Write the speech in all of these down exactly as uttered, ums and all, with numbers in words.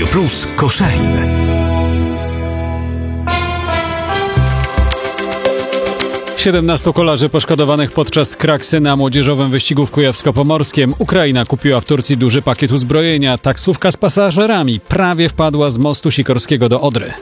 Plus Koszalin. siedemnastu kolarzy poszkodowanych podczas kraksy na młodzieżowym wyścigu w Kujawsko-Pomorskiem. Ukraina kupiła w Turcji duży pakiet uzbrojenia. Taksówka z pasażerami prawie wpadła z mostu Sikorskiego do Odry.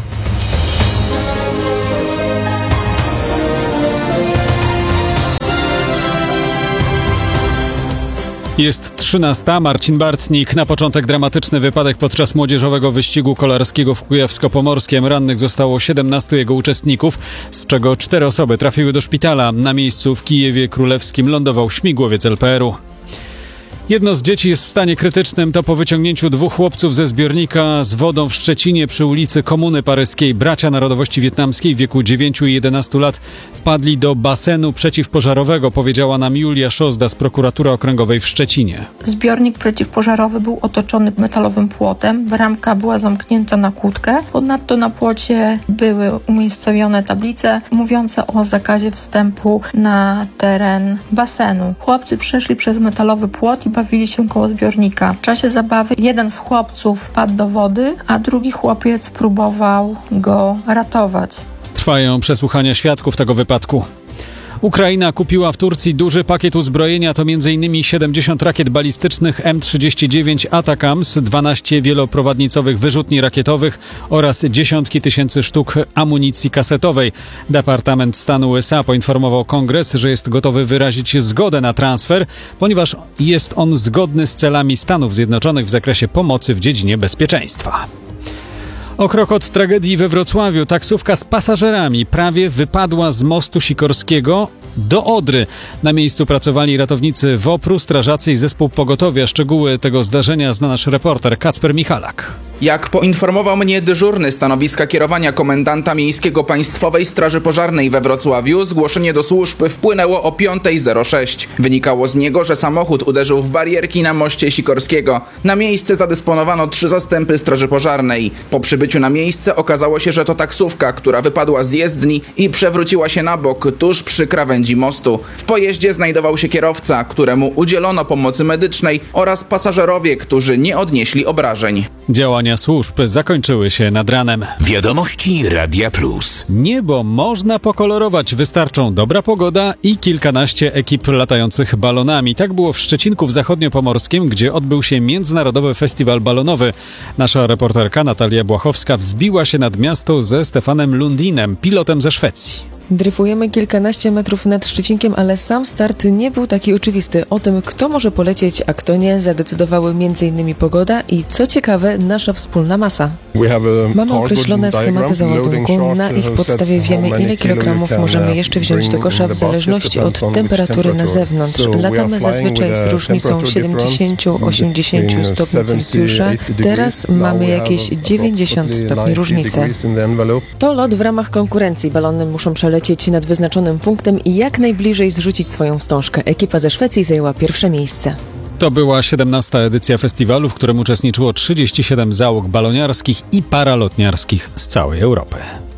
Jest trzynasta. Marcin Bartnik. Na początek dramatyczny wypadek podczas młodzieżowego wyścigu kolarskiego w Kujawsko-Pomorskiem. Rannych zostało siedemnastu jego uczestników, z czego cztery osoby trafiły do szpitala. Na miejscu w Kijewie Królewskim lądował śmigłowiec el pe er u. Jedno z dzieci jest w stanie krytycznym. To po wyciągnięciu dwóch chłopców ze zbiornika z wodą w Szczecinie przy ulicy Komuny Paryskiej. Bracia narodowości wietnamskiej w wieku dziewięciu i jedenastu lat wpadli do basenu przeciwpożarowego, powiedziała nam Julia Szozda z Prokuratury Okręgowej w Szczecinie. Zbiornik przeciwpożarowy był otoczony metalowym płotem. Bramka była zamknięta na kłódkę. Ponadto na płocie były umiejscowione tablice mówiące o zakazie wstępu na teren basenu. Chłopcy przeszli przez metalowy płot i bawili się koło zbiornika. W czasie zabawy jeden z chłopców wpadł do wody, a drugi chłopiec próbował go ratować. Trwają przesłuchania świadków tego wypadku. Ukraina kupiła w Turcji duży pakiet uzbrojenia, to między innymi siedemdziesiąt rakiet balistycznych em trzydzieści dziewięć Atacams, dwanaście wieloprowadnicowych wyrzutni rakietowych oraz dziesiątki tysięcy sztuk amunicji kasetowej. Departament Stanu u es a poinformował Kongres, że jest gotowy wyrazić zgodę na transfer, ponieważ jest on zgodny z celami Stanów Zjednoczonych w zakresie pomocy w dziedzinie bezpieczeństwa. O krok od tragedii we Wrocławiu taksówka z pasażerami prawie wypadła z mostu Sikorskiego do Odry. Na miejscu pracowali ratownicy W O P R u, strażacy i zespół pogotowia. Szczegóły tego zdarzenia zna nasz reporter Kacper Michalak. Jak poinformował mnie dyżurny stanowiska kierowania komendanta miejskiego Państwowej Straży Pożarnej we Wrocławiu, zgłoszenie do służb wpłynęło o piąta zero sześć. Wynikało z niego, że samochód uderzył w barierki na moście Sikorskiego. Na miejsce zadysponowano trzy zastępy Straży Pożarnej. Po przybyciu na miejsce okazało się, że to taksówka, która wypadła z jezdni i przewróciła się na bok tuż przy krawędzi mostu. W pojeździe znajdował się kierowca, któremu udzielono pomocy medycznej, oraz pasażerowie, którzy nie odnieśli obrażeń. Działania służb zakończyły się nad ranem. Wiadomości Radia Plus. Niebo można pokolorować. Wystarczą dobra pogoda i kilkanaście ekip latających balonami. Tak było w Szczecinku w Zachodniopomorskiem, gdzie odbył się Międzynarodowy Festiwal Balonowy. Nasza reporterka Natalia Błachowska wzbiła się nad miasto ze Stefanem Lundinem, pilotem ze Szwecji. Dryfujemy kilkanaście metrów nad Szczecinkiem, ale sam start nie był taki oczywisty. O tym, kto może polecieć, a kto nie, zadecydowały między innymi pogoda i, co ciekawe, nasza wspólna masa. Mamy określone schematy załadunku. Na ich podstawie wiemy, ile kilogramów możemy jeszcze wziąć do kosza w zależności od temperatury na zewnątrz. Latamy zazwyczaj z różnicą siedemdziesiąt do osiemdziesięciu stopni Celsjusza. Teraz mamy jakieś dziewięćdziesiąt stopni różnicy. To lot w ramach konkurencji. Balony muszą przelecieć nad wyznaczonym punktem i jak najbliżej zrzucić swoją wstążkę. Ekipa ze Szwecji zajęła pierwsze miejsce. To była siedemnasta edycja festiwalu, w którym uczestniczyło trzydzieści siedem załóg baloniarskich i paralotniarskich z całej Europy.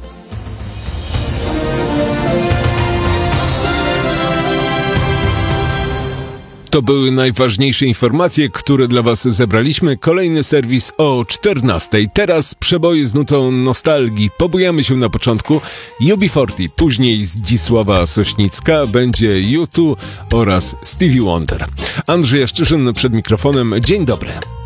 To były najważniejsze informacje, które dla Was zebraliśmy. Kolejny serwis o czternastej. Teraz przeboje z nutą nostalgii. Pobujamy się na początku U B czterdzieści, później Zdzisława Sośnicka, będzie U dwa oraz Stevie Wonder. Andrzej Jaszczyszyn przed mikrofonem. Dzień dobry.